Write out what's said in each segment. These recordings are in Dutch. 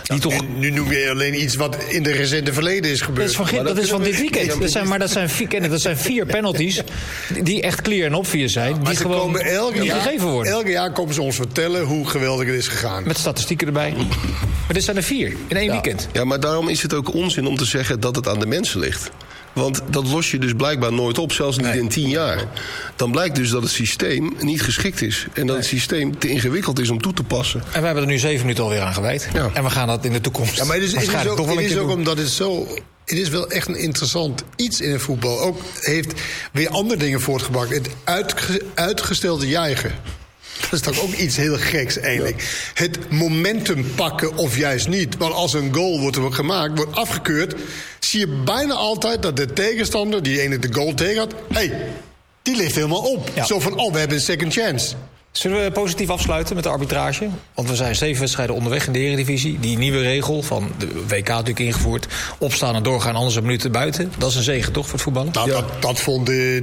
En nu noem je alleen iets wat in de recente verleden is gebeurd. Dat is van dit weekend. Dat zijn 4 penalties die echt clear en obvious zijn. Die gewoon niet gegeven worden. Elke jaar komen ze ons vertellen hoe geweldig het is gegaan. Met statistieken erbij. Maar dit zijn er 4 in 1 weekend. Ja, maar daarom is het ook onzin om te zeggen dat het aan de mensen ligt. Want dat los je dus blijkbaar nooit op, zelfs niet in 10 jaar. Dan blijkt dus dat het systeem niet geschikt is. En dat het systeem te ingewikkeld is om toe te passen. En we hebben er nu 7 minuten alweer aan gewijd. Ja. En we gaan dat in de toekomst. Ja, maar het is ook omdat het zo... Het is wel echt een interessant iets in het voetbal. Ook heeft weer andere dingen voortgebracht. Het uitgestelde juichen. Dat is toch ook iets heel geks eigenlijk. Ja. Het momentum pakken of juist niet. Want als een goal wordt gemaakt, wordt afgekeurd... zie je bijna altijd dat de tegenstander, die ene de goal tegen had... die ligt helemaal op. Ja. Zo van, we hebben een second chance. Zullen we positief afsluiten met de arbitrage? Want we zijn 7 wedstrijden onderweg in de Eredivisie. Die nieuwe regel van de WK natuurlijk ingevoerd. Opstaan en doorgaan, anders een minuut buiten. Dat is een zegen toch voor het voetballen? Nou, dat vond de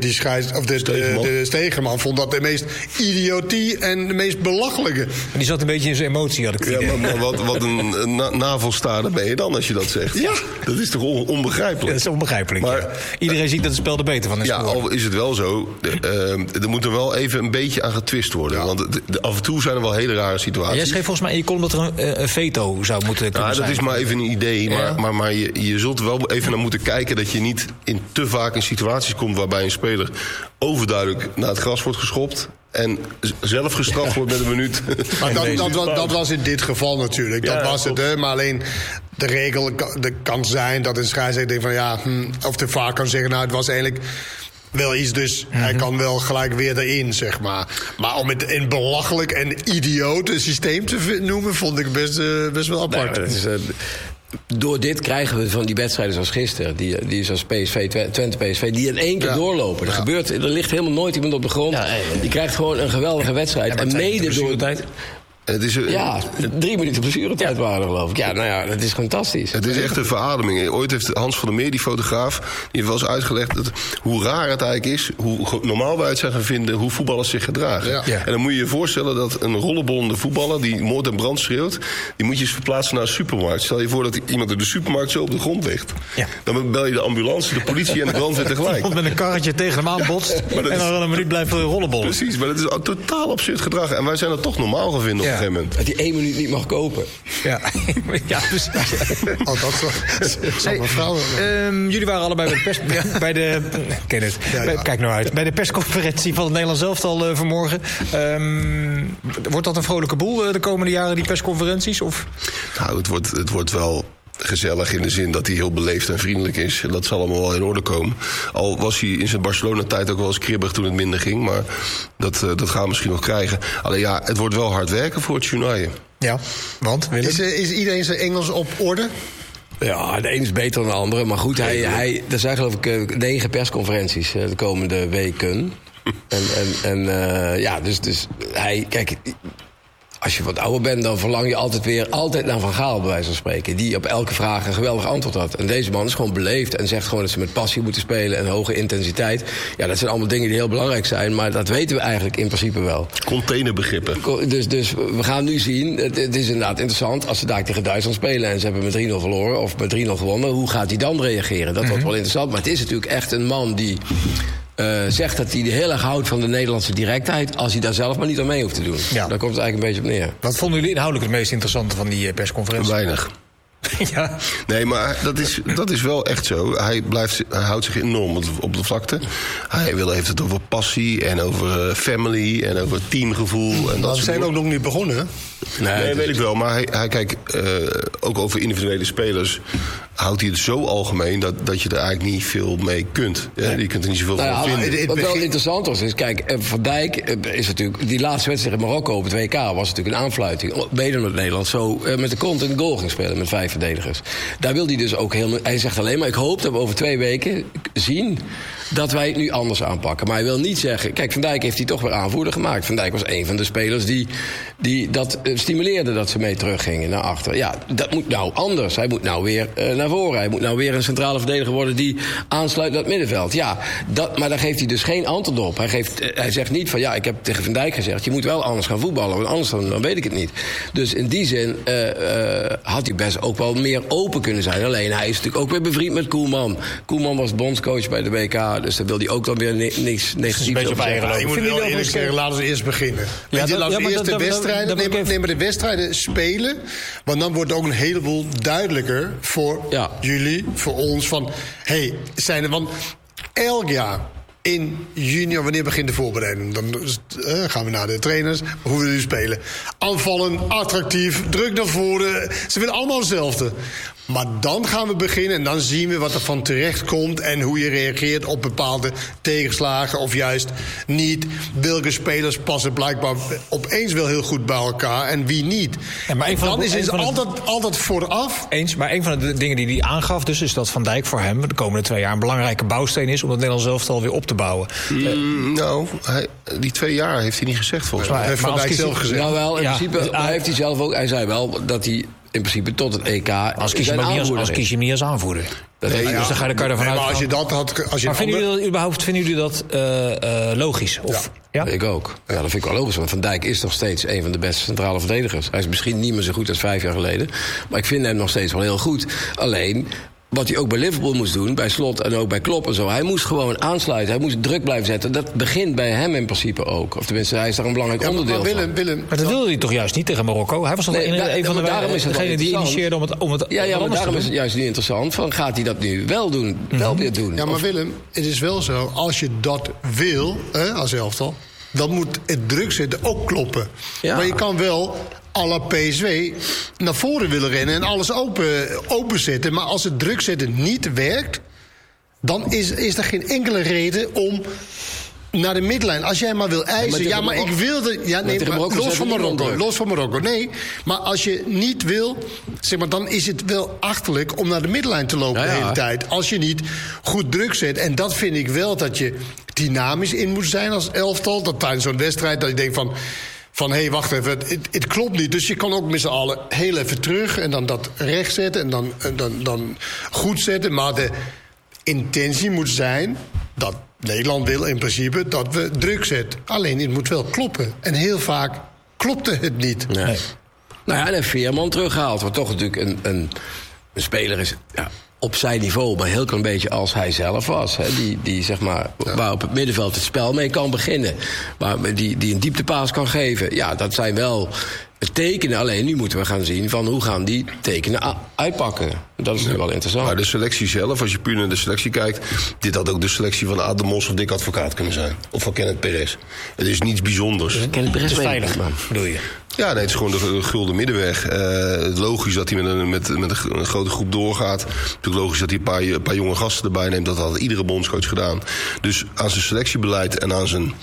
Stegeman vond dat de meest idiotie en de meest belachelijke. En die zat een beetje in zijn emotie, had ik het idee. Ja, maar wat een navelstaarder ben je dan als je dat zegt? Ja. Dat is toch onbegrijpelijk? Dat is onbegrijpelijk, maar, Iedereen ziet dat het spel er beter van is geworden. Al is het wel zo. Er moet er wel even een beetje aan getwist worden. Ja. Want af en toe zijn er wel hele rare situaties. Jij schreef volgens mij in je column dat er een veto zou moeten kunnen zijn. Dat is maar even een idee. Ja. Maar je zult er wel even naar moeten kijken... dat je niet te vaak in situaties komt... waarbij een speler overduidelijk naar het gras wordt geschopt... en zelf gestraft wordt met een minuut. Maar dat was in dit geval natuurlijk. Dat was het, maar alleen... De regel kan zijn dat een scheidsrechter denkt van... of de VAR kan zeggen, het was eigenlijk... wel iets, dus hij kan wel gelijk weer erin, zeg maar. Maar om het een belachelijk en idioot systeem te noemen... vond ik best wel apart. Nee, door dit krijgen we van die wedstrijden zoals gisteren... die zoals PSV, Twente PSV, die in één keer doorlopen. Er ligt helemaal nooit iemand op de grond. Die krijgt gewoon een geweldige wedstrijd. En mede door... Het is 3 minuten blessuretijd waren er, geloof ik. Ja, dat is fantastisch. Het is echt een verademing. Ooit heeft Hans van der Meer, die fotograaf... die heeft wel eens uitgelegd hoe raar het eigenlijk is... hoe normaal wij het zijn gaan vinden... hoe voetballers zich gedragen. Ja. Ja. En dan moet je je voorstellen dat een rollenbollende voetballer... die moord en brand schreeuwt... die moet je eens verplaatsen naar een supermarkt. Stel je voor dat iemand in de supermarkt zo op de grond ligt. Ja. Dan bel je de ambulance, de politie en de brandweer tegelijk. Iemand met een karretje tegen hem aanbotst... en dan wel een minuut blijven rollenbollen. Precies, maar dat is totaal absurd gedrag. En wij zijn dat toch normaal gaan vinden... Dat hij 1 minuut niet mag kopen. Ja, precies. Dat jullie waren allebei bij de kijk nou uit. Bij de persconferentie van het Nederlands elftal vanmorgen. Wordt dat een vrolijke boel de komende jaren, die persconferenties? Of? Nou, het wordt wel... gezellig in de zin dat hij heel beleefd en vriendelijk is. En dat zal allemaal wel in orde komen. Al was hij in zijn Barcelona-tijd ook wel eens kribbig toen het minder ging. Maar dat gaan we misschien nog krijgen. Alleen het wordt wel hard werken voor het journaal. Ja, want? Is iedereen zijn Engels op orde? Ja, de een is beter dan de andere. Maar goed, er zijn geloof ik 9 persconferenties de komende weken. Dus hij... Kijk... Als je wat ouder bent, dan verlang je altijd naar Van Gaal, bij wijze van spreken. Die op elke vraag een geweldig antwoord had. En deze man is gewoon beleefd en zegt gewoon dat ze met passie moeten spelen en hoge intensiteit. Ja, dat zijn allemaal dingen die heel belangrijk zijn, maar dat weten we eigenlijk in principe wel. Containerbegrippen. Dus we gaan nu zien, het is inderdaad interessant, als ze daar tegen Duitsland spelen en ze hebben met 3-0 verloren of met 3-0 gewonnen, hoe gaat hij dan reageren? Dat wordt wel interessant, maar het is natuurlijk echt een man die... zegt dat hij heel erg houdt van de Nederlandse directheid... als hij daar zelf maar niet aan mee hoeft te doen. Ja. Daar komt het eigenlijk een beetje op neer. Wat vonden jullie inhoudelijk het meest interessante van die persconferentie? Weinig. Ja. Nee, maar dat is wel echt zo. Hij houdt zich enorm op de vlakte. Hij heeft het over passie en over family en over teamgevoel. En dat we zijn ook nog niet begonnen, hè? Nee, weet ik wel. Maar hij kijkt ook over individuele spelers. Houdt hij het zo algemeen dat je er eigenlijk niet veel mee kunt. Nee. Je kunt er niet zoveel van vinden. Wat wel interessant was, is kijk, Van Dijk is natuurlijk... Die laatste wedstrijd in Marokko op het WK was natuurlijk een aanfluiting. Mede met Nederland zo met de kont in de goal ging spelen met 5 verdedigers. Daar wil hij dus ook heel... Hij zegt alleen maar, ik hoop dat we over 2 weken zien... dat wij het nu anders aanpakken. Maar hij wil niet zeggen... Kijk, Van Dijk heeft hij toch weer aanvoerder gemaakt. Van Dijk was een van de spelers die dat stimuleerde... dat ze mee teruggingen naar achter. Ja, dat moet nou anders. Hij moet nou weer naar voren. Hij moet nou weer een centrale verdediger worden die aansluit naar het middenveld. Ja, maar daar geeft hij dus geen antwoord op. Hij zegt niet van ik heb tegen Van Dijk gezegd, je moet wel anders gaan voetballen, want anders dan weet ik het niet. Dus in die zin had hij best ook wel meer open kunnen zijn. Alleen hij is natuurlijk ook weer bevriend met Koeman. Koeman was bondscoach bij de WK, dus daar wil hij ook dan weer niks negatiefs over zeggen. Je moet wel eerlijk zeggen, laten we eerst beginnen. Laten we eerst de wedstrijden... maar de wedstrijden spelen. Want dan wordt het ook een heleboel duidelijker voor jullie, voor ons. Van, want elk jaar in juni, wanneer begint de voorbereiding? Dan gaan we naar de trainers. Hoe willen jullie spelen? Aanvallen, attractief, druk naar voren. Ze willen allemaal hetzelfde. Maar dan gaan we beginnen en dan zien we wat er van terecht komt en hoe je reageert op bepaalde tegenslagen of juist niet. Welke spelers passen blijkbaar opeens wel heel goed bij elkaar en wie niet. Dan is het altijd vooraf. Eens, maar een van de dingen die hij aangaf dus is dat Van Dijk voor hem de komende 2 jaar een belangrijke bouwsteen is om het Nederlands elftal weer op te bouwen. Die 2 jaar heeft hij niet gezegd volgens mij. Heeft Van Dijk zelf gezegd. Nou wel, in principe heeft hij zelf ook. Hij zei wel dat hij in principe tot het EK als kies je hem niet als aanvoerder. Dus dan ga je ervan uit. Maar als je dat had... Vinden jullie dat logisch? Of, ja? Ik ook. Ja, dat vind ik wel logisch. Want Van Dijk is nog steeds een van de beste centrale verdedigers. Hij is misschien niet meer zo goed als 5 jaar geleden. Maar ik vind hem nog steeds wel heel goed. Alleen, wat hij ook bij Liverpool moest doen, bij Slot en ook bij Klopp en zo. Hij moest gewoon aansluiten. Hij moest druk blijven zetten. Dat begint bij hem in principe ook. Of tenminste, hij is daar een belangrijk onderdeel van. Maar dat wilde hij toch juist niet tegen Marokko? Hij was toch een van degenen die initieerde om het Ja, maar daarom is het juist niet interessant. Van, gaat hij dat nu wel doen? Wel weer doen? Ja, maar Willem, het is wel zo. Als je dat wil, als elftal, dan moet het druk zetten ook kloppen. Ja. Maar je kan wel à la PSV naar voren willen rennen en alles open zetten. Maar als het druk zetten niet werkt, dan is er geen enkele reden om naar de midlijn. Als jij maar wil eisen, maar ik wilde... Los van Marokko. Nee, maar als je niet wil, zeg maar, dan is het wel achterlijk om naar de midlijn te lopen de hele tijd. Als je niet goed druk zet. En dat vind ik wel dat je dynamisch in moet zijn als elftal. Dat tijdens zo'n wedstrijd dat je denkt van hé, wacht even, het klopt niet. Dus je kan ook met z'n allen heel even terug en dan dat recht zetten en dan goed zetten. Maar de intentie moet zijn dat Nederland wil in principe dat we druk zetten. Alleen het moet wel kloppen. En heel vaak klopte het niet. Nee. Nou ja, en een Veerman teruggehaald. Wat toch natuurlijk een speler is op zijn niveau, maar heel klein beetje als hij zelf was. Hè. Die zeg maar, waar op het middenveld het spel mee kan beginnen. Maar die een dieptepaas kan geven. Ja, dat zijn wel tekenen. Alleen nu moeten we gaan zien van hoe gaan die tekenen uitpakken. Dat is natuurlijk wel interessant. Maar de selectie zelf, als je puur naar de selectie kijkt, dit had ook de selectie van Adam Mos of Dick Advocaat kunnen zijn. Of van Kenneth Perez. Het is niets bijzonders. Kenneth Perez is veilig, bedoel je? Ja, nee, het is gewoon de gulden middenweg. Logisch dat hij met een grote groep doorgaat. Natuurlijk logisch dat hij een paar jonge gasten erbij neemt. Dat had iedere bondscoach gedaan. Dus aan zijn selectiebeleid en aan zijn,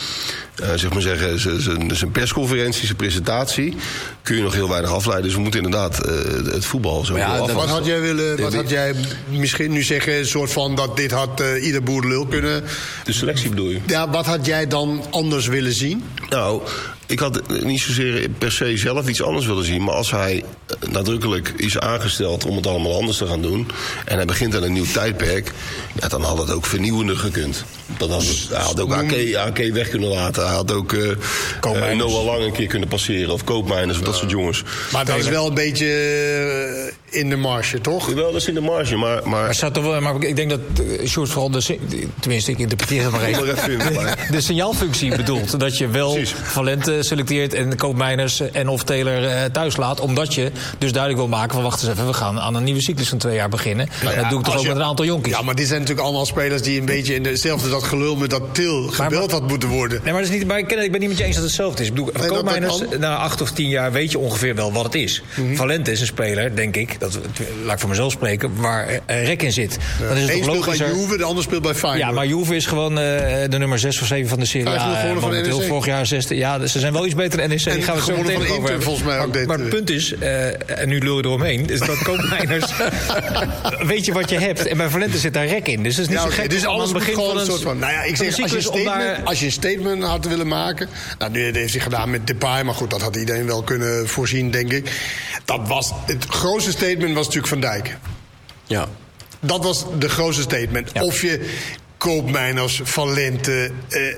zijn persconferentie, zijn presentatie, kun je nog heel weinig afleiden. Dus we moeten inderdaad het voetbal zo afwachten. Wat had jij misschien nu zeggen, een soort van dat dit had ieder boerenlul kunnen... De selectie bedoel je? Ja, wat had jij dan anders willen zien? Nou, ik had niet zozeer per se zelf iets anders willen zien. Maar als hij nadrukkelijk is aangesteld om het allemaal anders te gaan doen, en hij begint aan een nieuw tijdperk, dan had het ook vernieuwender gekund. Hij had ook AK weg kunnen laten. Hij had ook Noah Lang een keer kunnen passeren. Of Koopmeiners, of dat soort jongens. Maar dat is wel een beetje in de marge, toch? Wel, dat is in de marge, maar ik denk dat Sjoerd vooral tenminste, ik interpreteer het maar even. De signaalfunctie bedoelt. Dat je wel Valente selecteert en Koopmeiners en of Taylor thuis laat. Omdat je dus duidelijk wil maken van wacht eens even, we gaan aan een nieuwe cyclus van 2 jaar beginnen. Dat doe ik toch ook met een aantal jonkies. Ja, maar dit zijn natuurlijk allemaal spelers die een beetje in dezelfde dat gelul met dat Til gebeld had moeten worden. Nee, maar dat is niet, maar ik ben niet met je eens dat het hetzelfde is. Ik bedoel, Koopmeiners, na 8 of 10 jaar weet je ongeveer wel wat het is. Valente is een speler, denk ik, laat ik voor mezelf spreken, waar rek in zit. Dan is het Eén speelt bij Juve, de ander speelt bij Feyenoord. Ja, maar Juve is gewoon de nummer 6 of 7 van de Serie A. Vorig jaar 6e. Ja, ze zijn wel iets beter dan NEC. En gaan we zo meteen over hebben. Volgens mij ook maar het punt is, en nu lul je eromheen, is dat Koopmeiners weet je wat je hebt. En bij Valente zit daar rek in. Dus het is niet zo gek. Dus alles begint gewoon een soort van... Nou ja, ik zeg, als je een statement had willen maken... Nou, nu heeft hij gedaan met Depay, maar goed, dat had iedereen wel kunnen voorzien, denk ik. Het grootste statement was natuurlijk Van Dijk. Ja. Dat was de grootste statement. Ja. Of je Koopmeiners, Van Lente,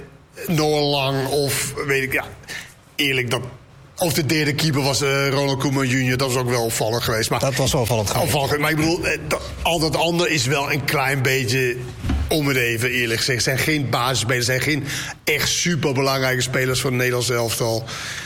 Noah Lang of weet ik... Ja, eerlijk, dat... Of de derde keeper was Ronald Koeman Jr. Dat was ook wel opvallend geweest. Maar, dat was wel opvallend. Maar ik bedoel, al dat andere is wel een klein beetje... Om het even eerlijk gezegd. Het zijn geen basisspelers. Het zijn geen echt superbelangrijke spelers van het Nederlands elftal.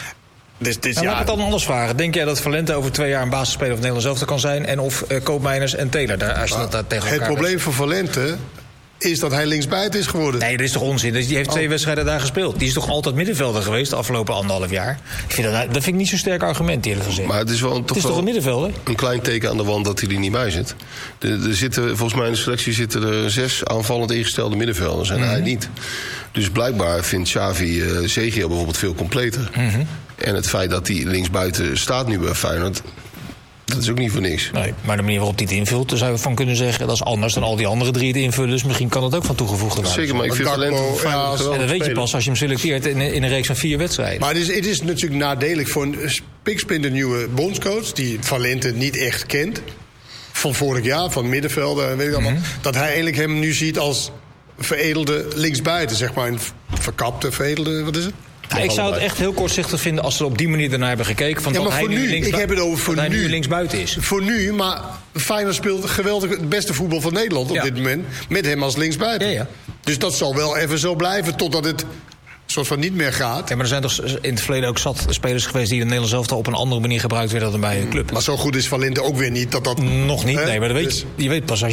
Dus laat ik het dan anders vragen. Denk jij dat Valente over 2 jaar een basisspeler van het Nederlands elftal kan zijn? En of Koopmeiners en Taylor? Als je dat tegen elkaar het probleem voor Valente... is dat hij linksbuiten is geworden. Nee, dat is toch onzin? Die heeft 2 wedstrijden daar gespeeld. Die is toch altijd middenvelder geweest de afgelopen 1,5 jaar? Dat vind ik niet zo'n sterk argument, eerlijk gezegd. Maar het is wel toch een middenvelder? Een klein teken aan de wand dat hij er niet bij zit. Er zitten, volgens mij in de selectie zitten er 6 aanvallend ingestelde middenvelders. En hij niet. Dus blijkbaar vindt Xavi Zegiel bijvoorbeeld veel completer. En het feit dat hij linksbuiten staat nu bij Feyenoord... Dat is ook niet voor niks. Nee, maar de manier waarop hij het invult, daar zou je van kunnen zeggen... dat is anders dan al die andere 3 het invullen. Dus misschien kan dat ook van toegevoegde waarde. Zeker, maar ik vind talent en dat weet je pas als je hem selecteert in een reeks van 4 wedstrijden. Maar het is natuurlijk nadelig voor een spiksplinter nieuwe bondscoach... die Valente niet echt kent. Van vorig jaar, van middenvelden, weet ik allemaal. Dat hij eigenlijk hem nu ziet als veredelde linksbuiten, zeg maar. Een verkapte, veredelde, wat is het? Ja, ik zou het echt heel kortzichtig vinden als ze op die manier ernaar hebben gekeken. Van dat hij nu ik heb het over voor hij nu linksbuiten is. Voor nu, maar Feyenoord speelt geweldig het beste voetbal van Nederland op dit moment. Met hem als linksbuiten. Ja. Dus dat zal wel even zo blijven totdat het soort van niet meer gaat. Ja, maar er zijn toch in het verleden ook zat spelers geweest... die in Nederland zelf op een andere manier gebruikt werden dan bij een club. Maar zo goed is Valente ook weer niet. Dat nog niet, nee, maar dat weet je weet pas als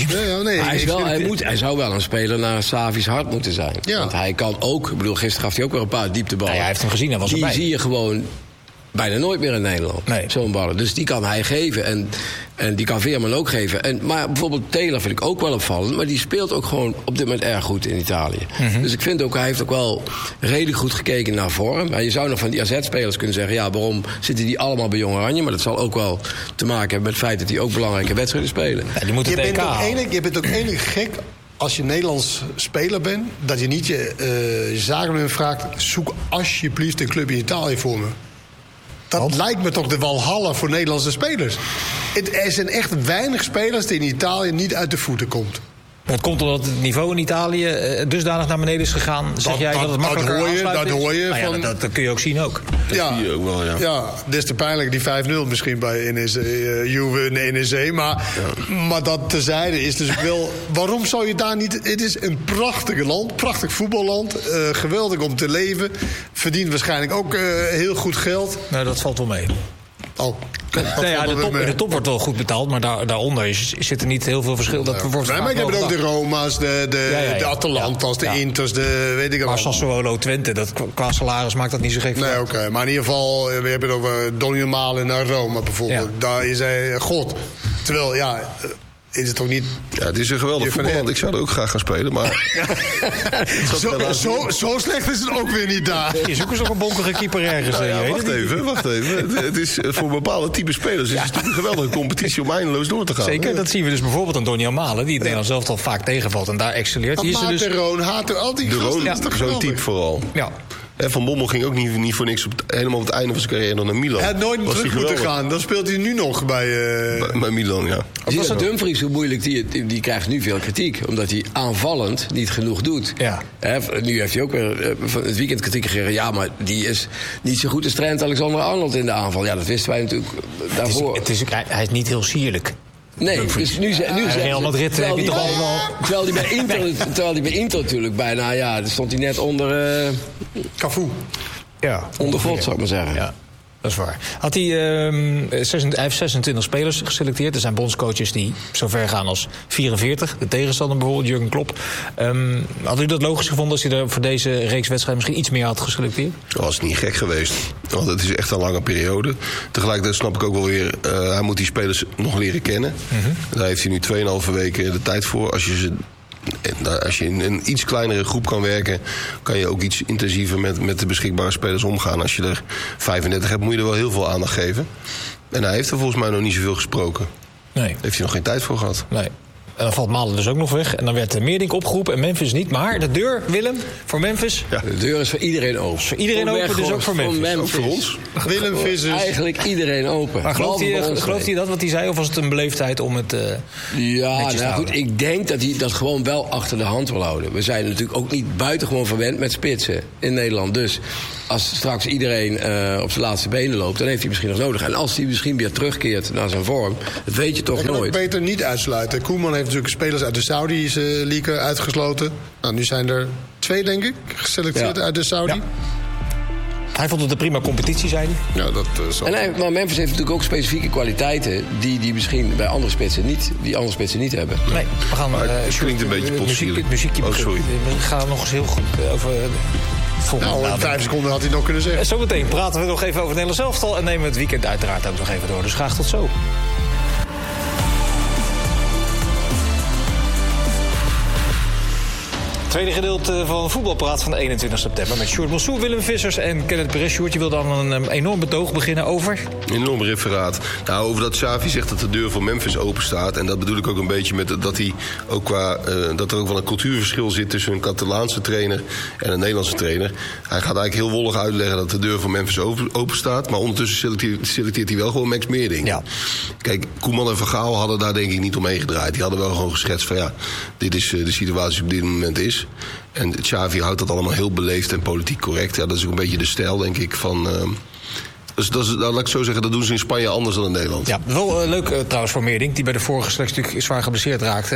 je... Hij zou wel een speler naar Xavi's hart moeten zijn. Ja. Want hij kan ook... Ik bedoel, gisteren gaf hij ook weer een paar diepteballen. Hij heeft hem gezien, hij was erbij. Die zie je gewoon... bijna nooit meer in Nederland, zo'n ballen. Dus die kan hij geven en die kan Veerman ook geven. Maar bijvoorbeeld Taylor vind ik ook wel opvallend... maar die speelt ook gewoon op dit moment erg goed in Italië. Dus ik vind ook, hij heeft ook wel redelijk goed gekeken naar vorm. Maar je zou nog van die AZ-spelers kunnen zeggen... ja, waarom zitten die allemaal bij Jong Oranje? Maar dat zal ook wel te maken hebben met het feit... dat die ook belangrijke wedstrijden spelen. Ja, die moeten je bent ook enig gek... als je Nederlands speler bent... dat je niet je zakenman vraagt... zoek alsjeblieft een club in Italië voor me. Dat lijkt me toch de walhalla voor Nederlandse spelers. Er zijn echt weinig spelers die in Italië niet uit de voeten komt. Het komt omdat het niveau in Italië dusdanig naar beneden is gegaan. Zeg jij dat het makkelijker dat hoor je. Nou ja, dat kun je ook zien ook. Dat zie je ook wel, ja. Des te pijnlijk die 5-0 misschien bij Juve en NEC. Maar dat terzijde is dus wel... Waarom zou je daar niet... Het is een prachtig land, prachtig voetballand. Geweldig om te leven. Verdient waarschijnlijk ook heel goed geld. Nou, dat valt wel mee. Oh. De top wordt wel goed betaald, maar daaronder zit er niet heel veel verschil. Dat wordt maar ik heb ook de Roma's, de Atalanta's, de Inters, de weet ik al. Maar Sassuolo, Twente, qua salaris maakt dat niet zo gek. Nee, oké. Maar in ieder geval, we hebben het over Donny Malen naar Roma bijvoorbeeld. Ja. Daar is hij God. Terwijl, is het toch niet... Ja, het is een geweldig voetballand. Ik zou er ook graag gaan spelen, maar... zo slecht is het ook weer niet daar. Je zoekt eens nog een bonkige keeper ergens. Wacht even. Het is voor bepaalde type spelers is het natuurlijk een geweldige competitie om eindeloos door te gaan. Zeker, dat zien we dus bijvoorbeeld aan Donny Malen, die het Nederlands zelf al vaak tegenvalt en daar excelleert. Die is dus... De Roon, al die gasten. Zo'n type vooral. Ja. Van Bommel ging ook niet voor niks helemaal op het einde van zijn carrière dan naar Milan. Hij had nooit terug moeten gaan. Dan speelt hij nu nog bij Milan, ja. Zie je Dumfries, hoe moeilijk die krijgt nu veel kritiek. Omdat hij aanvallend niet genoeg doet. Ja. Nu heeft hij ook weer van het weekend kritiek gekregen. Ja, maar die is niet zo goed als Trent Alexander-Arnold in de aanval. Ja, dat wisten wij natuurlijk daarvoor. Hij is niet heel sierlijk. Nee, dus nu Real Madrid heb je toch allemaal... Terwijl hij bij Inter natuurlijk bijna... dan stond hij net onder... Cafu. Ja. Onder vod, zou ik maar zeggen. Ja. Dat is waar. Hij heeft 26 spelers geselecteerd. Er zijn bondscoaches die zo ver gaan als 44. De tegenstander bijvoorbeeld, Jurgen Klopp. Had u dat logisch gevonden als hij er voor deze reeks wedstrijden misschien iets meer had geselecteerd? Dat was niet gek geweest. Want het is echt een lange periode. Tegelijkertijd snap ik ook wel weer... hij moet die spelers nog leren kennen. Daar heeft hij nu 2,5 weken de tijd voor. Als je in een iets kleinere groep kan werken... kan je ook iets intensiever met de beschikbare spelers omgaan. Als je er 35 hebt, moet je er wel heel veel aandacht geven. En hij heeft er volgens mij nog niet zoveel gesproken. Nee. Heeft hij nog geen tijd voor gehad. Nee. En dan valt Malen dus ook nog weg. En dan werd Meerdink opgeroepen en Memphis niet. Maar de deur, Willem, voor Memphis... Ja. De deur is voor iedereen open. Voor iedereen open, dus ook voor Memphis. Ook voor ons. Willem Vissers. Eigenlijk iedereen open. Maar gelooft hij dat wat hij zei? Of was het een beleefdheid om het goed. Ik denk dat hij dat gewoon wel achter de hand wil houden. We zijn natuurlijk ook niet buitengewoon verwend met spitsen in Nederland. Dus als straks iedereen op zijn laatste benen loopt... dan heeft hij misschien nog nodig. En als hij misschien weer terugkeert naar zijn vorm... dat weet je toch nooit. Ik beter niet uitsluiten. Koeman heeft natuurlijk spelers uit de Saudische league uitgesloten. Nou, nu zijn er 2, denk ik, geselecteerd uit de Saudi. Ja. Hij vond het een prima competitie, zei hij. Ja, dat maar Memphis heeft natuurlijk ook specifieke kwaliteiten... die misschien bij andere spitsen niet hebben. Nee, we gaan... het klinkt een beetje potstielig. Muziekje sorry. We gaan nog eens heel goed over... in 5 seconden had hij nog kunnen zeggen. Zometeen praten we nog even over het Nederlands elftal... en nemen we het weekend uiteraard ook nog even door. Dus graag tot zo. Tweede gedeelte van Voetbalpraat van de 21 september... met Sjoerd Mansour, Willem Vissers en Kenneth Perez. Sjoerd, je wil dan een enorm betoog beginnen over... Een enorm referaat. Nou, over dat Xavi zegt dat de deur voor Memphis open staat. En dat bedoel ik ook een beetje met dat hij ook dat er ook wel een cultuurverschil zit... tussen een Catalaanse trainer en een Nederlandse trainer. Hij gaat eigenlijk heel wollig uitleggen dat de deur voor Memphis open staat. Maar ondertussen selecteert hij wel gewoon Max Meerdink. Ja. Kijk, Koeman en Van Gaal hadden daar denk ik niet omheen gedraaid. Die hadden wel gewoon geschetst van dit is de situatie die op dit moment is. En Xavi houdt dat allemaal heel beleefd en politiek correct. Ja, dat is ook een beetje de stijl, denk ik, van... laat ik zo zeggen, dat doen ze in Spanje anders dan in Nederland. Ja, wel leuk trouwens voor Meerdink, die bij de vorige selectie natuurlijk zwaar geblesseerd raakte.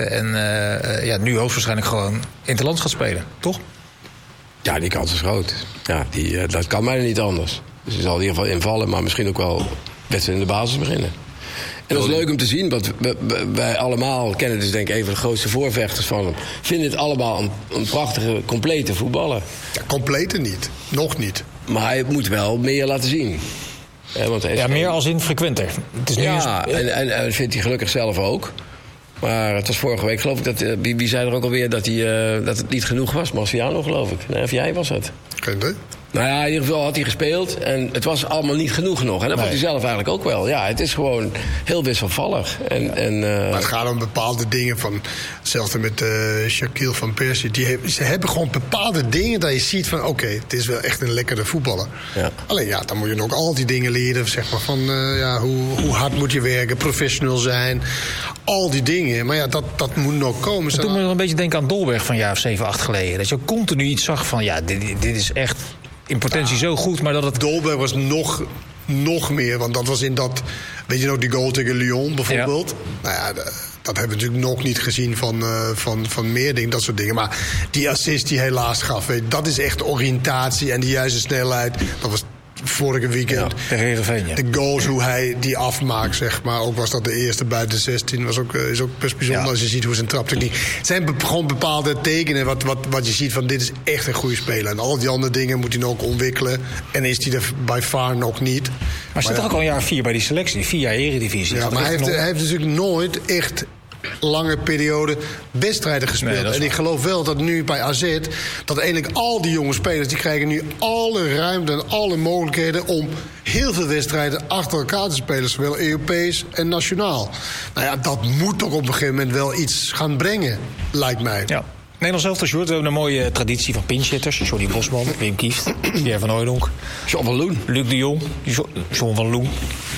En nu hoogstwaarschijnlijk gewoon interlands gaat spelen, toch? Ja, die kans is groot. Ja, dat kan mij niet anders. Dus hij zal in ieder geval invallen, maar misschien ook wel wedstrijd in de basis beginnen. En dat is leuk om te zien, want wij allemaal kennen dus denk ik een van de grootste voorvechters van hem. Vinden het allemaal een prachtige, complete voetballer. Ja, complete niet. Nog niet. Maar hij moet wel meer laten zien. Want meer als in frequenter. Het is nu en dat vindt hij gelukkig zelf ook. Maar het was vorige week, geloof ik, dat wie zei er ook alweer dat het niet genoeg was? Marciano, geloof ik. Nee, of jij was het? Geen idee. Nou ja, in ieder geval had hij gespeeld en het was allemaal niet genoeg nog. En dat vond hij zelf eigenlijk ook wel. Ja, het is gewoon heel wisselvallig. Maar het gaat om bepaalde dingen van... Hetzelfde met Shaquille van Persie. Ze hebben gewoon bepaalde dingen dat je ziet van... Oké, het is wel echt een lekkere voetballer. Ja. Alleen dan moet je nog al die dingen leren. Zeg maar van hoe hard moet je werken, professional zijn. Al die dingen. Maar dat moet nog komen. Het doet me nog een beetje denken aan Dolberg van een jaar of 7, 8 geleden. Dat je continu iets zag van dit is echt... in potentie zo goed, maar dat het... Dolberg was nog meer, want dat was in dat... Weet je nog, die goal tegen Lyon bijvoorbeeld? Ja. Nou ja, dat hebben we natuurlijk nog niet gezien van Meerdink, dat soort dingen. Maar die assist die hij helaas gaf, dat is echt oriëntatie en de juiste snelheid. Dat was vorige weekend. Tegen Heerenveen, de goals, hoe hij die afmaakt, zeg maar. Ook was dat de eerste buiten 16. Is ook best bijzonder als je ziet hoe zijn traptechniek... Het zijn gewoon bepaalde tekenen wat je ziet van dit is echt een goede speler. En al die andere dingen moet hij nog ontwikkelen. En is hij er by far nog niet. Maar zit toch ook al een jaar 4 bij die selectie? 4 jaar Eredivisie. Ja, maar hij heeft natuurlijk nooit echt... lange periode wedstrijden gespeeld. En ik geloof wel dat nu bij AZ... dat eigenlijk al die jonge spelers... die krijgen nu alle ruimte en alle mogelijkheden... om heel veel wedstrijden achter elkaar te spelen. Zowel Europees en nationaal. Nou ja, dat moet toch op een gegeven moment wel iets gaan brengen. Lijkt mij. Ja. Nederlands elftal, Sjoerd. We hebben een mooie traditie van pinchitters. Johnny Bosman, Wim Kieft, Pierre van Hooijdonk. John van Loen. Luc de Jong, John van Loen.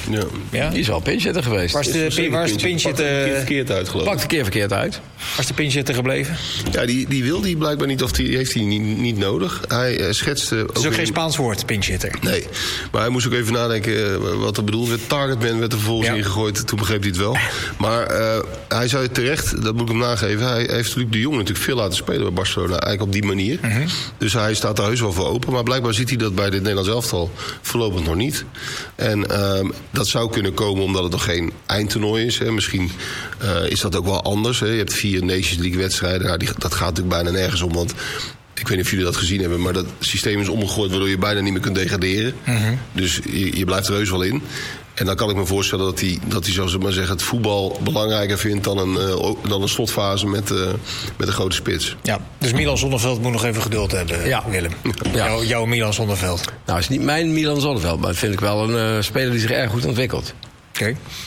Ja. Die is al pinchitter geweest. Waar is de pinchitter... verkeerd uit, geloof ik. Pakt verkeerd uit. Waar is de pinchitter gebleven? Ja, die wil die blijkbaar niet, of die heeft hij niet nodig. Hij schetste... Het is ook geen Spaans woord, pinchitter. Nee, maar hij moest ook even nadenken wat er bedoeld werd. Targetman werd er vervolgens ingegooid, toen begreep hij het wel. Maar hij zei terecht, dat moet ik hem nageven... hij heeft Luc de Jong natuurlijk veel laten spelen bij Barcelona. Eigenlijk op die manier. Mm-hmm. Dus hij staat er heus wel voor open. Maar blijkbaar ziet hij dat bij dit Nederlands elftal voorlopig nog niet. En dat zou kunnen komen omdat het nog geen eindtoernooi is. Hè. Misschien is dat ook wel anders. Hè. Je hebt 4 Nations League wedstrijden. Nou, dat gaat natuurlijk bijna nergens om. Want ik weet niet of jullie dat gezien hebben, maar dat systeem is omgegooid waardoor je bijna niet meer kunt degraderen. Mm-hmm. Dus je blijft er heus wel in. En dan kan ik me voorstellen dat hij zoals maar zeggen, het voetbal belangrijker vindt dan een slotfase met een grote spits. Ja, dus Milan Zonneveld moet nog even geduld hebben, Willem. Ja. Jouw Milan Zonneveld. Nou, het is niet mijn Milan Zonneveld, maar dat vind ik wel een speler die zich erg goed ontwikkelt. Oké.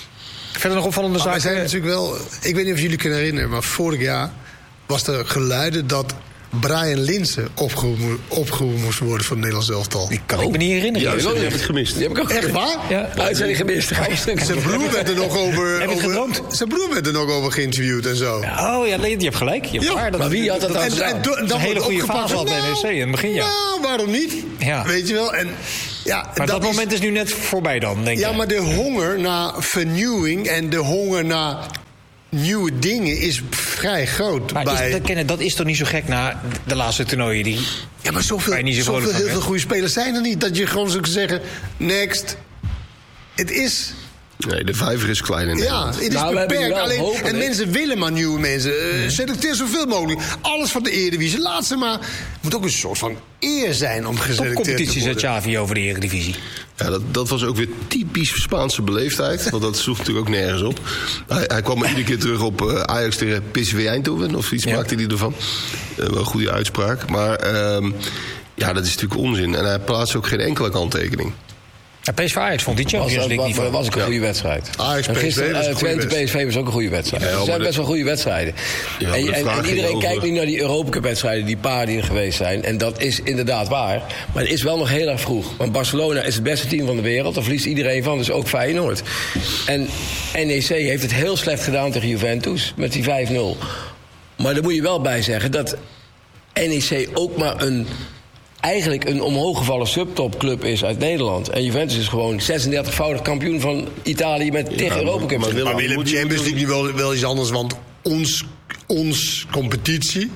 Verder nog opvallende zaken? Wij zijn natuurlijk wel... Ik weet niet of jullie kunnen herinneren, maar vorig jaar was er geluiden dat Brian Linssen opgeroepen moest worden van het Nederlands elftal. Die kan ik me niet herinneren. Ja, die heb ik gemist. Die heb ik ook Echt waar? Ja. Uitzending gemist. Zijn broer werd er nog over... Heb je het gedroomd? Zijn broer werd er nog over geïnterviewd en zo. Oh ja, nee, je hebt gelijk. Je hebt waar, Maar wie had dat dan gedaan? En dan een hele wordt goede opgepakt fase had bij NEC in het begin, ja. Nou, waarom niet? Ja. Weet je wel? En, ja, Maar dat moment is nu net voorbij dan, denk ik. Ja, maar de honger naar vernieuwing en de honger naar nieuwe dingen is vrij groot. Maar dat is toch niet zo gek na de laatste toernooien die... Ja, maar heel heel veel goede spelers zijn er niet. Dat je gewoon zou zeggen, next. Het is... Nee, de vijver is klein in Nederland. Ja, het is beperkt. Alleen, en mensen willen maar nieuwe mensen. Selecteer zoveel mogelijk. Alles van de Eredivisie. Laat ze maar. Het moet ook een soort van eer zijn om geselecteerd te worden. Topcompetitie zet Xavi over de Eredivisie. Ja, dat was ook weer typisch Spaanse beleefdheid. Want dat sloeg natuurlijk ook nergens op. Hij kwam iedere keer terug op Ajax tegen PSV Eindhoven. Of iets maakte hij ervan. Wel een goede uitspraak. Maar dat is natuurlijk onzin. En hij plaatste ook geen enkele kanttekening. Ja, PSV Ajax vond die Champions League niet van. Was ook een goede wedstrijd. Ajax PSV was een Twente PSV was ook een goede wedstrijd. Er zijn best wel goede wedstrijden. Ja, en iedereen kijkt nu naar die Europa Cup wedstrijden, die paar die er geweest zijn. En dat is inderdaad waar. Maar het is wel nog heel erg vroeg. Want Barcelona is het beste team van de wereld. Daar verliest iedereen van, dus ook Feyenoord. En NEC heeft het heel slecht gedaan tegen Juventus met die 5-0. Maar daar moet je wel bij zeggen dat NEC ook maar eigenlijk een omhooggevallen subtopclub is uit Nederland. En Juventus is gewoon 36-voudig kampioen van Italië met tegen Europa Cup. Maar Willem, Champions League nu wel iets anders. Want ons competitie,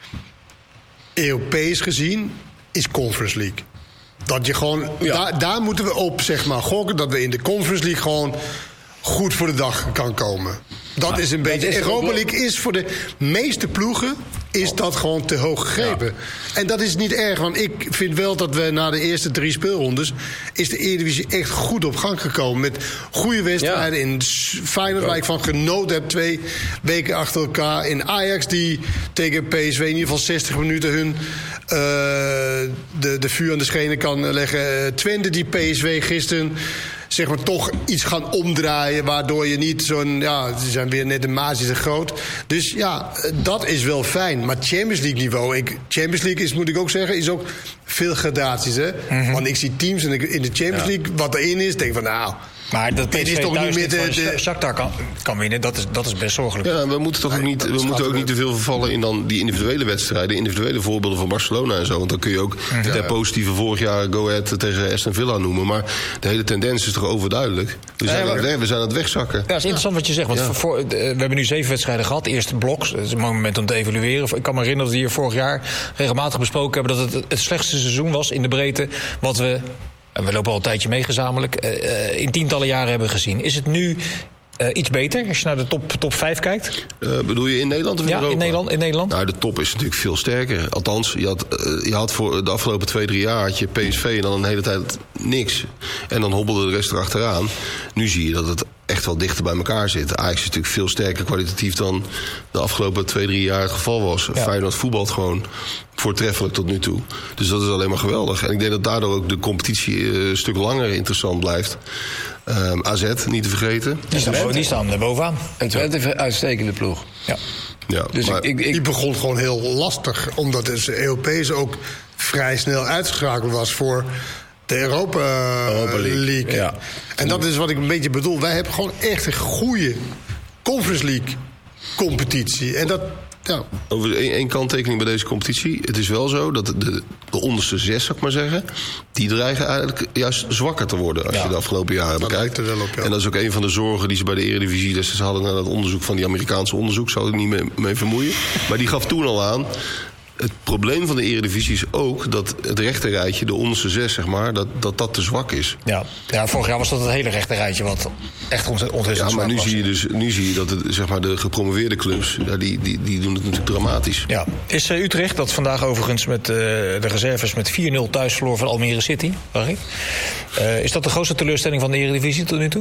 Europees gezien, is Conference League. Dat je gewoon... Ja. Daar moeten we op, zeg maar, gokken. Dat we in de Conference League gewoon goed voor de dag kan komen. Dat is een beetje... Europa League is voor de meeste ploegen... is dat gewoon te hoog gegrepen. Ja. En dat is niet erg, want ik vind wel dat we na de eerste 3 speelrondes... is de Eredivisie echt goed op gang gekomen. Met goede wedstrijden in Feyenoord, waar ik van genoten heb 2 weken achter elkaar. In Ajax, die tegen PSV in ieder geval 60 minuten hun... de vuur aan de schenen kan leggen. Twente, die PSV gisteren... zeg maar toch iets gaan omdraaien... waardoor je niet zo'n... ja, ze zijn weer net een maatje te groot. Dus ja, dat is wel fijn. Maar Champions League niveau... Champions League is, moet ik ook zeggen, is ook veel gradaties. Hè? Mm-hmm. Want ik zie teams in de Champions League... wat erin is, denk van nou... Maar dat PSV is toch niet meer de Shakhtar kan winnen, dat is best zorgelijk. Ja, we moeten toch ook niet, ook niet te veel vervallen in dan die individuele wedstrijden, individuele voorbeelden van Barcelona en zo. Want dan kun je ook ter positieve vorig jaar Go Ahead tegen Aston Villa noemen. Maar de hele tendens is toch overduidelijk. We zijn aan het wegzakken. Ja, dat is interessant wat je zegt. Want we hebben nu 7 wedstrijden gehad. Eerste blok, dat is een moment om te evalueren. Ik kan me herinneren dat we hier vorig jaar regelmatig besproken hebben... dat het slechtste seizoen was in de breedte wat we... en we lopen al een tijdje mee gezamenlijk... in tientallen jaren hebben gezien. Is het nu iets beter als je naar de top 5 kijkt? Bedoel je in Nederland of in Europa? In Nederland. Nou, de top is natuurlijk veel sterker. Althans, je had voor de afgelopen 2-3 jaar... had je PSV en dan een hele tijd niks. En dan hobbelde de rest erachteraan. Nu zie je dat het echt wel dichter bij elkaar zit. Ajax is natuurlijk veel sterker kwalitatief... dan de afgelopen 2-3 jaar het geval was. Ja. Feyenoord voetbalt gewoon voortreffelijk tot nu toe. Dus dat is alleen maar geweldig. En ik denk dat daardoor ook de competitie een stuk langer interessant blijft. AZ, niet te vergeten. Die staan bovenaan. En Twente heeft een uitstekende ploeg. Ja, dus die begon gewoon heel lastig. Omdat de Europees ook vrij snel uitgeschakeld was voor... de Europa League. Ja. En dat is wat ik een beetje bedoel. Wij hebben gewoon echt een goede Conference League competitie. En dat... Ja. Over één kanttekening bij deze competitie. Het is wel zo dat de onderste 6, zou ik maar zeggen... die dreigen eigenlijk juist zwakker te worden... als je de afgelopen jaren bekijkt. En dat is ook een van de zorgen die ze bij de Eredivisie... destijds hadden naar het onderzoek van die Amerikaanse onderzoek... zou ik niet mee vermoeien. Maar die gaf toen al aan... Het probleem van de Eredivisie is ook dat het rechterrijtje, de onderste 6, zeg maar, dat te zwak is. Ja, vorig jaar was dat het hele rechterrijtje wat echt ontzettend zwak was. Maar nu zie je dat het, zeg maar, de gepromoveerde clubs, die doen het natuurlijk dramatisch. Ja. Is Utrecht, dat vandaag overigens met de reserves met 4-0 thuis verloor van Almere City, zag ik. Is dat de grootste teleurstelling van de Eredivisie tot nu toe?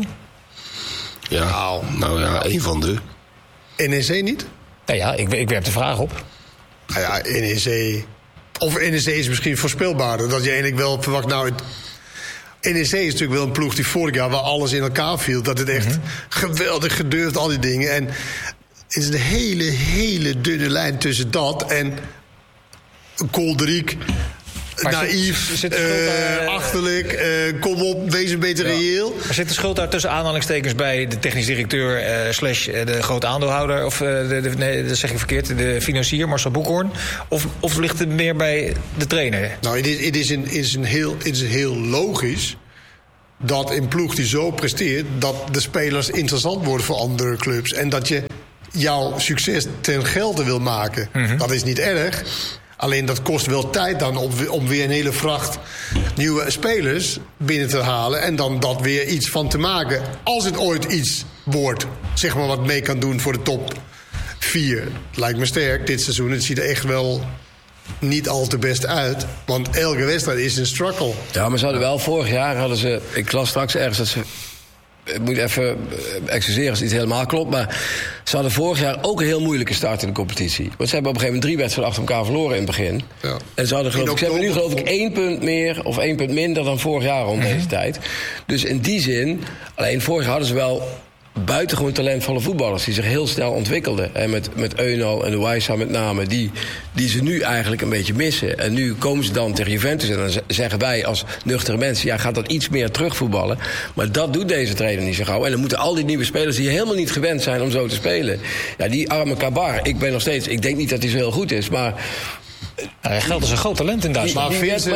Ja, nou ja, één van de. NEC niet? Nou ja, ik werp de vraag op. Nou ja, NEC... Of NEC is misschien voorspelbaarder. Dat je eigenlijk wel verwacht... Nou, NEC is natuurlijk wel een ploeg die vorig jaar... waar alles in elkaar viel. Dat het echt geweldig gedurfd, al die dingen. En het is een hele, hele dunne lijn tussen dat en Kolderiek... naïef, achterlijk, kom op, wees een beetje reëel. Er zit de schuld daar tussen aanhalingstekens bij de technisch directeur... slash de grote aandeelhouder, of nee, dat zeg ik verkeerd... de financier, Marcel Boekhoorn, of ligt het meer bij de trainer? Nou, het is heel logisch dat een ploeg die zo presteert... dat de spelers interessant worden voor andere clubs... en dat je jouw succes ten gelde wil maken. Dat is niet erg... Alleen dat kost wel tijd dan om weer een hele vracht nieuwe spelers binnen te halen... en dan dat weer iets van te maken. Als het ooit iets wordt, zeg maar, wat mee kan doen voor de top 4. Lijkt me sterk dit seizoen. Het ziet er echt wel niet al te best uit. Want elke wedstrijd is een struggle. Ja, maar ze hadden wel vorig jaar... ik las straks ergens dat ze... Ik moet even excuseren als het niet helemaal klopt... maar ze hadden vorig jaar ook een heel moeilijke start in de competitie. Want ze hebben op een gegeven moment 3 wedstrijden achter elkaar verloren in het begin. Ja. En ze hebben nu geloof ik 1 punt meer of 1 punt minder dan vorig jaar rond deze tijd. Dus in die zin, alleen vorig jaar hadden ze wel... buitengewoon talentvolle voetballers die zich heel snel ontwikkelden. En met Euno en de Wijsa met name, die ze nu eigenlijk een beetje missen. En nu komen ze dan tegen Juventus en dan zeggen wij als nuchtere mensen... ja, gaat dat iets meer terugvoetballen. Maar dat doet deze trainer niet zo gauw. En dan moeten al die nieuwe spelers die helemaal niet gewend zijn om zo te spelen... ja, die arme Kabar, ik denk niet dat hij zo heel goed is, maar... Geld is een groot talent in Duitsland.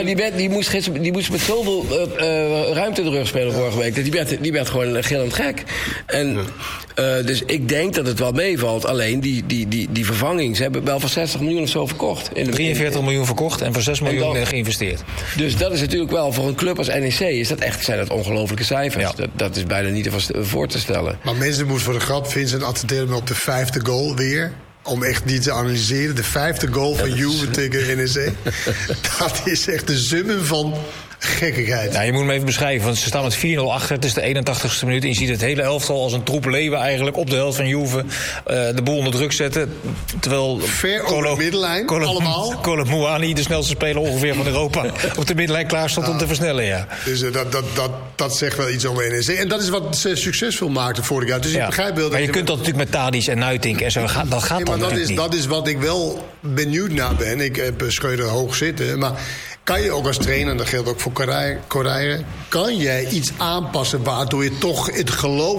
Die moest met zoveel ruimte in de rug spelen vorige week. Die werd gewoon gillend gek. En, dus ik denk dat het wel meevalt. Alleen die vervanging. Ze hebben wel voor 60 miljoen of zo verkocht. 43 miljoen verkocht en voor 6 miljoen geïnvesteerd. Dus dat is natuurlijk wel voor een club als NEC... zijn dat ongelofelijke cijfers. Ja. Dat is bijna niet voor te stellen. Maar mensen moeten voor de grap... Vincent attendeerde me op de 5e goal weer... om echt niet te analyseren. De 5e goal van Juve tegen NEC. Dat is echt de summen van gekkigheid. Ja, je moet hem even beschrijven, want ze staan met 4-0 achter. Het is de 81ste minuut en je ziet het hele elftal als een troep leeuwen eigenlijk... op de helft van Juve de boel onder druk zetten. Terwijl ver over de middenlijn, allemaal. Colomouani, de snelste speler ongeveer van Europa... op de middenlijn klaar stond om te versnellen, ja. Dus dat zegt wel iets over NEC. En dat is wat ze succesvol maakten vorig jaar. Dus ik begrijp wel... Maar je kunt dat natuurlijk met Tadic en Nuitink en zo. Dat gaat dan natuurlijk niet. Dat is wat ik wel benieuwd naar ben. Ik heb Schreuder hoog zitten, maar... Kan je ook als trainer, en dat geldt ook voor Correia... kan jij iets aanpassen waardoor je toch het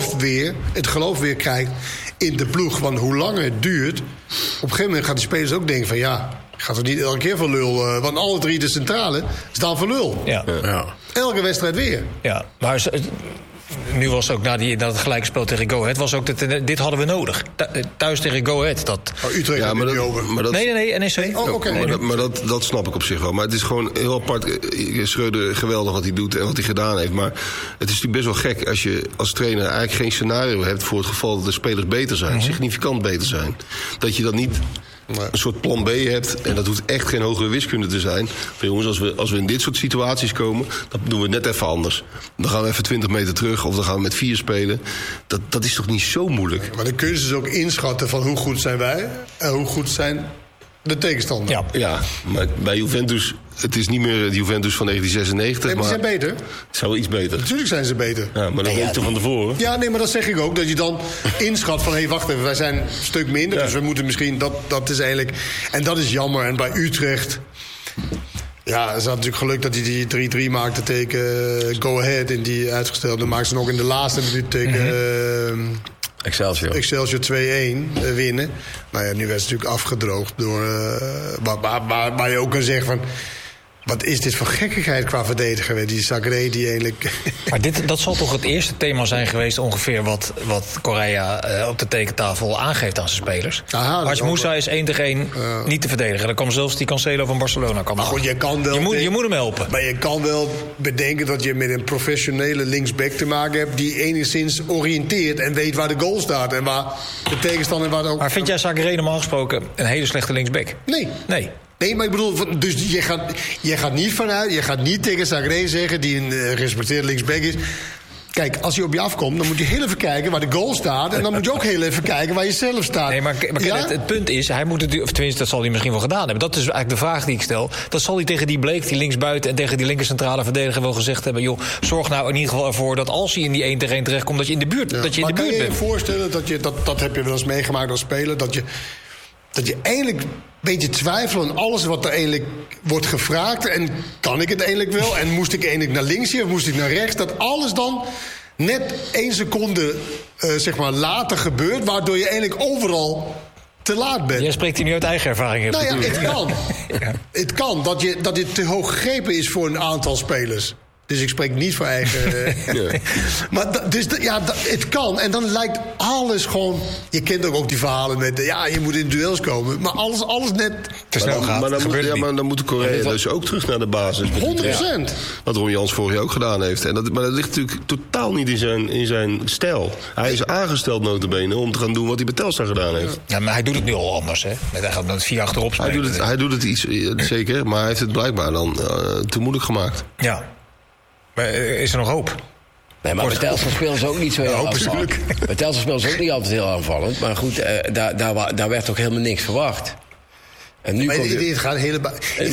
geloof weer krijgt in de ploeg? Want hoe langer het duurt... op een gegeven moment gaan die spelers ook denken van... ja, gaat er niet elke keer voor lul... want alle 3 de centrale staan voor lul. Ja. Elke wedstrijd weer. Ja, maar... Nu was ook na het gelijke spel tegen Go Ahead... was ook dit hadden we nodig. Thuis tegen Go Ahead. Utrecht ja, maar dat, nee, NEC. Oh, okay. Maar dat snap ik op zich wel. Maar het is gewoon heel apart. Schreuder, geweldig wat hij doet en wat hij gedaan heeft. Maar het is natuurlijk best wel gek als je als trainer... eigenlijk geen scenario hebt voor het geval dat de spelers beter zijn. Significant beter zijn. Dat je dat niet... een soort plan B hebt. En dat hoeft echt geen hogere wiskunde te zijn. Maar jongens, als we in dit soort situaties komen... dan doen we het net even anders. Dan gaan we even 20 meter terug of dan gaan we met 4 spelen. Dat is toch niet zo moeilijk? Maar dan kun je dus ook inschatten van hoe goed zijn wij... en hoe goed zijn de tegenstander. Ja, maar bij Juventus... Het is niet meer de Juventus van 1996. Nee, maar ze zijn beter. Het is wel iets beter. Natuurlijk zijn ze beter. Ja, maar dat weet je toch van tevoren? Ja, nee, maar dat zeg ik ook. Dat je dan inschat van... hé, wacht even, wij zijn een stuk minder. Ja. Dus we moeten misschien... Dat is eigenlijk... En dat is jammer. En bij Utrecht... Ja, ze hadden natuurlijk geluk dat hij die 3-3 maakte tegen Go Ahead... in die uitgestelde. Dan maakten ze nog in de laatste minuut tegen... Excelsior 2-1 winnen. Nou ja, nu werd het natuurlijk afgedroogd door... waar je ook kan zeggen van... Wat is dit voor gekkigheid qua verdediger? Die Zagré die eigenlijk... Maar dat zal toch het eerste thema zijn geweest... ongeveer wat Correia op de tekentafel aangeeft aan zijn spelers. Haj Moussa is 1-1 niet te verdedigen. Dan kwam zelfs die Cancelo van Barcelona. Maar goed, je moet hem helpen. Maar je kan wel bedenken dat je met een professionele linksback te maken hebt... die enigszins oriënteert en weet waar de goal staat... en waar de tegenstander... Waar ook... Maar vind jij Zagré normaal gesproken een hele slechte linksback? Nee, maar ik bedoel, dus je gaat niet tegen Zagré zeggen... die een gerespecteerde linksback is... Kijk, als hij op je afkomt, dan moet je heel even kijken waar de goal staat. En dan moet je ook heel even kijken waar je zelf staat. Nee, maar het punt is, hij moet het, of tenminste, dat zal hij misschien wel gedaan hebben. Dat is eigenlijk de vraag die ik stel. Dat zal hij tegen die Bleek, die linksbuiten, en tegen die linker centrale verdediger wel gezegd hebben. Joh, zorg nou in ieder geval ervoor dat als hij in die 1-tegen-1 terechtkomt, dat je in de buurt, dat je in de buurt bent. Maar kan je je voorstellen dat heb je wel eens meegemaakt als speler, dat je eigenlijk een beetje twijfelt aan alles wat er eigenlijk wordt gevraagd. En kan ik het eigenlijk wel? En moest ik eigenlijk naar links hier of moest ik naar rechts? Dat alles dan net 1 seconde later gebeurt, waardoor je eigenlijk overal te laat bent. Jij spreekt hier nu uit eigen ervaring. Nou ja, het kan. Het kan dat dit te hoog gegrepen is voor een aantal spelers. Dus ik spreek niet voor eigen... Maar het kan. En dan lijkt alles gewoon... Je kent ook die verhalen met... je moet in duels komen. Maar alles net... te snel gaat. Maar dan moet Korea dus ook terug naar de basis. 100%. Wat Ron Jans vorig jaar ook gedaan heeft. Maar dat ligt natuurlijk totaal niet in zijn stijl. Hij is aangesteld nota bene om te gaan doen wat hij bij Telstar gedaan heeft. Ja, maar hij doet het nu al anders, hè? Hij gaat met 4 achterop spelen. Hij doet het iets, zeker. Maar hij heeft het blijkbaar dan te moeilijk gemaakt. Ja. Maar is er nog hoop? Nee, maar bij Telstar spelen ze ook niet zo heel aanvallend. Bij Telstar spelen ze ook niet altijd heel aanvallend. Maar goed, daar werd ook helemaal niks verwacht. En nu het gaat hele...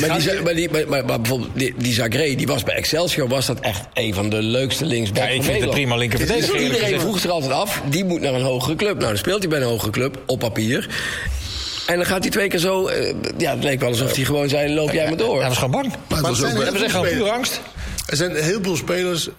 Maar bijvoorbeeld die Zagré, die was bij Excelsior, was dat echt een van de leukste linksbacks. Ja, ik vind het prima linkerverdediger. Dus iedereen vroeg zich er altijd af, die moet naar een hogere club. Nou, dan speelt hij bij een hogere club, op papier. En dan gaat hij 2 keer zo... het leek wel alsof hij gewoon zei, loop jij maar door. Hij was gewoon bang. Maar we zeggen gewoon puur angst. Er zijn een heleboel spelers,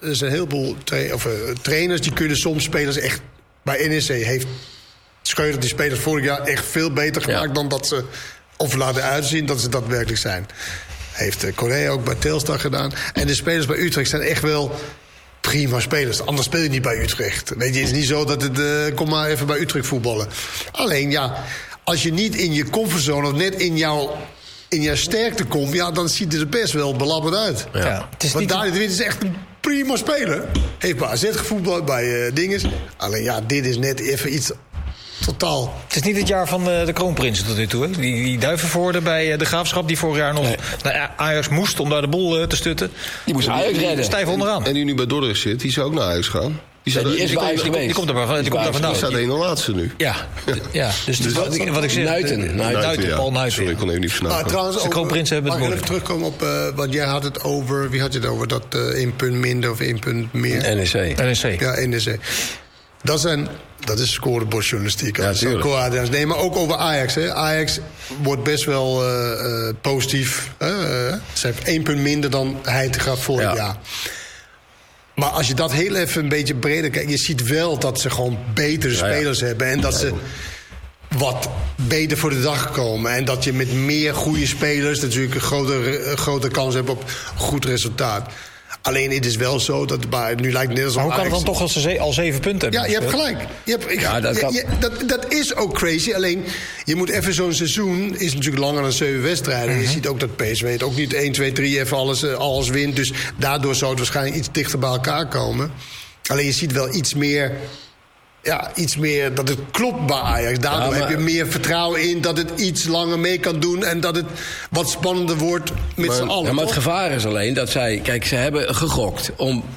trainers die kunnen soms spelers echt... Bij NEC heeft Schreuder die spelers vorig jaar echt veel beter gemaakt... dan dat ze of laten uitzien dat ze daadwerkelijk zijn. Heeft Korea ook bij Telstar gedaan. En de spelers bij Utrecht zijn echt wel prima spelers. Anders speel je niet bij Utrecht. Weet je, het is niet zo dat het... kom maar even bij Utrecht voetballen. Alleen als je niet in je comfortzone of net in jouw sterkte komt, dan ziet het er best wel belabberd uit. Ja. Want Dani de Wit is echt een prima speler. Heeft bij AZ gevoetbald, bij dinges. Alleen dit is net even iets totaal... Het is niet het jaar van de kroonprinsen tot nu toe. Hè? Die Duivenvoorde bij de Graafschap, die vorig jaar nog naar Ajax moest om daar de boel te stutten. Die moest Ajax redden. Stijf onderaan. En die nu bij Dordrecht zit, die zou ook naar Ajax gaan. Die is bij Ajax geweest. Die komt daar vandaan. Die staat de ene laatste nu. Ja. Dus wat ik zeg... Nuiten, Paul Nuiten. Sorry, ik kon even niet versnauwen. Trouwens, de kroonprinsen hebben het moeilijk. Mag ik even terugkomen op... want jij had het over... Wie had je het over? Dat 1 punt minder of 1 punt meer? NEC. Ja, NEC. Dat is scorebordjournalistiek. Ja, natuurlijk. Nee, maar ook over Ajax. Hè. Ajax wordt best wel positief. Ze heeft 1 punt minder dan hij gaf vorig jaar. Maar als je dat heel even een beetje breder kijkt... je ziet wel dat ze gewoon betere spelers hebben... en dat ze wat beter voor de dag komen. En dat je met meer goede spelers... natuurlijk een grotere kans hebt op goed resultaat. Alleen het is wel zo dat nu lijkt het net alsof... Maar hoe kan het dan toch als ze al 7 punten hebben? Ja, je hebt gelijk. Dat is ook crazy. Alleen, je moet even zo'n seizoen... is natuurlijk langer dan 7 wedstrijden. Je ziet ook dat PSV het ook niet 1, 2, 3 even alles wint. Dus daardoor zou het waarschijnlijk iets dichter bij elkaar komen. Alleen je ziet wel iets meer... dat het klopt bij Ajax. Daardoor heb je meer vertrouwen in dat het iets langer mee kan doen... en dat het wat spannender wordt met z'n allen. Ja, maar het gevaar is alleen dat zij... Kijk, ze hebben gegokt.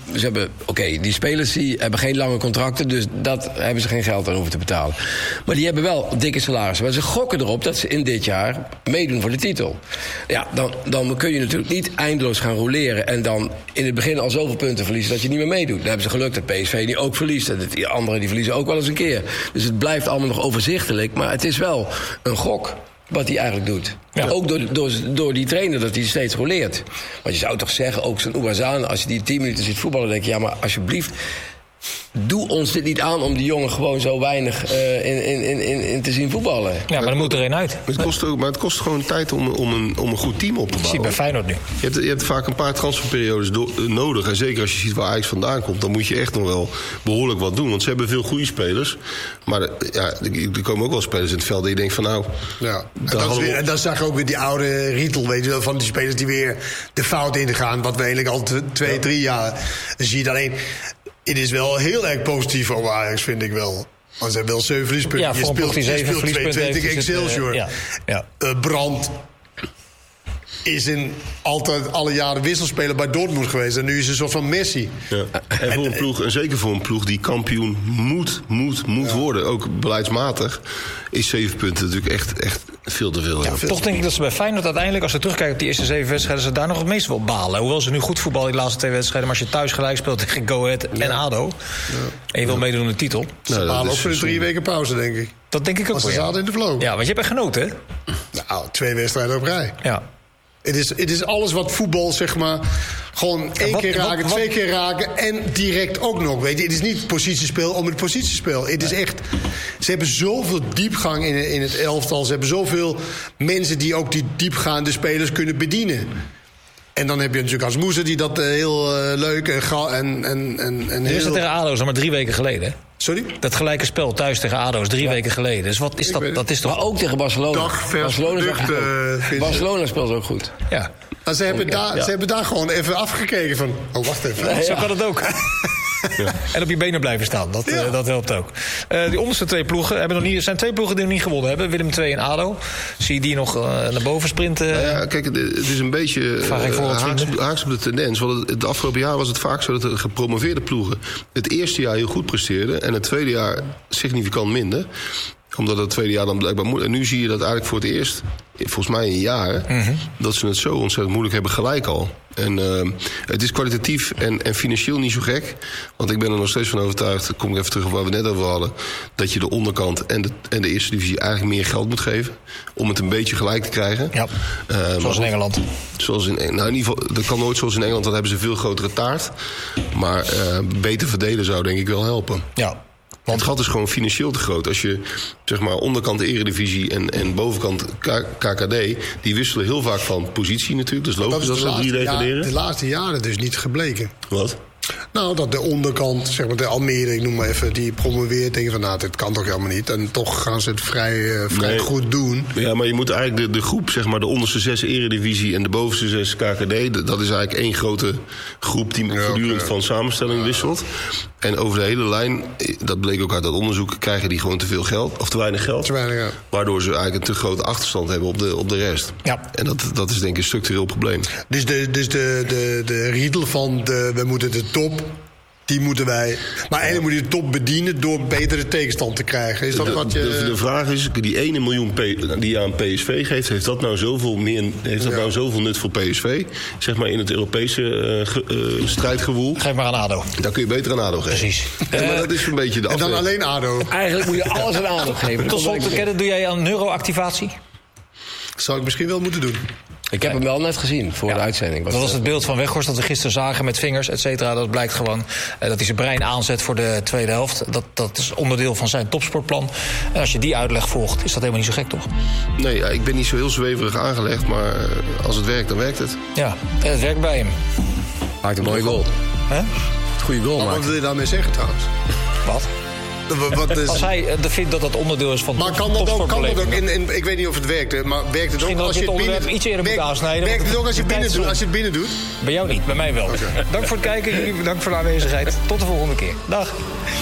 Die spelers die hebben geen lange contracten... dus dat hebben ze geen geld aan hoeven te betalen. Maar die hebben wel dikke salarissen. Maar ze gokken erop dat ze in dit jaar meedoen voor de titel. Ja, dan kun je natuurlijk niet eindeloos gaan roleren... en dan in het begin al zoveel punten verliezen dat je niet meer meedoet. Dan hebben ze geluk dat PSV die ook verliest... en die anderen die verliezen ook wel eens een keer. Dus het blijft allemaal nog overzichtelijk. Maar het is wel een gok wat hij eigenlijk doet. Ja. Ook door die trainer dat hij steeds roleert. Want je zou toch zeggen, ook zo'n Ouazzane... als je die 10 minuten ziet voetballen, denk je... ja, maar alsjeblieft... doe ons dit niet aan om die jongen gewoon zo weinig in te zien voetballen. Ja, maar dan moet er een uit. Het kost gewoon tijd om een goed team op te bouwen. Zie je bij Feyenoord nu. Je hebt vaak een paar transferperiodes nodig. En zeker als je ziet waar Ajax vandaan komt... dan moet je echt nog wel behoorlijk wat doen. Want ze hebben veel goede spelers. Maar er komen ook wel spelers in het veld... die je denkt van nou... Ja. En dan zag je ook weer die oude Rietel, weet je wel... van die spelers die weer de fout ingaan... wat we eigenlijk al 2, 3 jaar... Dan zie je alleen... Het is wel heel erg positief over Ajax, vind ik wel. Want ze hebben wel 7 verliespunten. Ja, je speelt 2 tegen Excelsior. Ja. Brandt. is altijd alle jaren wisselspeler bij Dortmund geweest. En nu is hij een soort van Messi. Ja. En voor een ploeg, en zeker voor een ploeg die kampioen moet worden, ook beleidsmatig, is 7 punten natuurlijk echt veel te veel. Ja, toch denk ik dat ze bij Feyenoord uiteindelijk, als ze terugkijken op die eerste 7 wedstrijden, ze daar nog het meest wel balen. Hoewel ze nu goed voetballen die laatste 2 wedstrijden, maar als je thuis gelijk speelt tegen Go Ahead en ADO, en je wil meedoen in de titel. Ze balen ook voor de 3 weken pauze, denk ik. Dat denk ik ook wel. wel. Ze zaten in de flow. Ja, want je hebt echt genoten, hè? Nou, 2 wedstrijden op rij. Ja. Het is alles wat voetbal, zeg maar, gewoon 1 keer raken, 2 keer raken en direct ook nog. Weet je, het is niet positiespel om het positiespel. Het is echt, ze hebben zoveel diepgang in het elftal. Ze hebben zoveel mensen die ook die diepgaande spelers kunnen bedienen. En dan heb je natuurlijk Asmussen die dat heel leuk en heel... Is dat tegen ADO, zeg maar 3 weken geleden, hè? Sorry? Dat gelijke spel thuis tegen ADO is 3 weken geleden. Dus wat is dat? Dat is toch... Maar ook tegen Barcelona. Barcelona speelt ook goed. Ja. Maar ze hebben daar gewoon even afgekeken van... Oh, wacht even. Nee, zo kan het ook. Ja. En op je benen blijven staan, dat helpt ook. Die onderste 2 ploegen zijn 2 ploegen die nog niet gewonnen hebben. Willem II en ADO. Zie je die nog naar boven sprinten? Nou ja, kijk, het is een beetje haaks op de tendens. Want het afgelopen jaar was het vaak zo dat de gepromoveerde ploegen het eerste jaar heel goed presteerden en het tweede jaar significant minder. Omdat het tweede jaar dan blijkbaar moeilijk. En nu zie je dat eigenlijk voor het eerst, volgens mij in jaren, dat ze het zo ontzettend moeilijk hebben gelijk al. En het is kwalitatief en financieel niet zo gek. Want ik ben er nog steeds van overtuigd, dan kom ik even terug op waar we net over hadden, dat je de onderkant en de eerste divisie eigenlijk meer geld moet geven. Om het een beetje gelijk te krijgen. Ja, zoals in Engeland. In ieder geval, dat kan nooit zoals in Engeland, dan hebben ze een veel grotere taart. Maar beter verdelen zou denk ik wel helpen. Ja. Want het gat is gewoon financieel te groot. Als je, zeg maar, onderkant de Eredivisie en bovenkant KKD... die wisselen heel vaak van positie natuurlijk. Dus logisch dat ze 3 degraderen. De laatste jaren dus niet gebleken. Wat? Nou, dat de onderkant, zeg maar de Almere, ik noem maar even, die promoveert, denken van, nou, dit kan toch helemaal niet. En toch gaan ze het vrij goed doen. Ja, maar je moet eigenlijk de groep, zeg maar, de onderste 6 Eredivisie en de bovenste 6 KKD, dat is eigenlijk 1 grote groep die voortdurend van samenstelling wisselt. En over de hele lijn, dat bleek ook uit dat onderzoek, krijgen die gewoon te veel geld, of te weinig geld. Te weinig, ja. Waardoor ze eigenlijk een te grote achterstand hebben op de rest. Ja. En dat is denk ik een structureel probleem. Dus de riedel van we moeten de top, die moeten wij... Maar eigenlijk moet je de top bedienen door betere tegenstand te krijgen. Is dat wat je... De vraag is, die 1 miljoen die je aan PSV geeft, heeft dat nou zoveel nut voor PSV? Zeg maar in het Europese strijdgewoel. Geef maar aan ADO. Dan kun je beter aan ADO geven. Precies. Ja, maar dat is een beetje de en dan alleen ADO. Eigenlijk moet je alles aan ADO geven. Tot slot, doe jij aan neuroactivatie? Zou ik misschien wel moeten doen. Ik heb hem wel net gezien voor de uitzending. Dat was het beeld van Weghorst dat we gisteren zagen met vingers, et cetera. Dat blijkt gewoon dat hij zijn brein aanzet voor de tweede helft. Dat is onderdeel van zijn topsportplan. En als je die uitleg volgt, is dat helemaal niet zo gek, toch? Nee, ik ben niet zo heel zweverig aangelegd. Maar als het werkt, dan werkt het. Ja, het werkt bij hem. Maakt een mooie goal. Goeie goal maakt. Wat wil je daarmee zeggen trouwens? Wat? Als hij vindt dat dat onderdeel is van maar kan dat ook ik weet niet of het werkt, maar werkt het ook als je het binnen... iets eerder moet aansnijden. Werkt het ook als je het binnen doet? Bij jou niet, bij mij wel. Okay. Dank voor het kijken, jullie bedankt voor de aanwezigheid. Tot de volgende keer. Dag.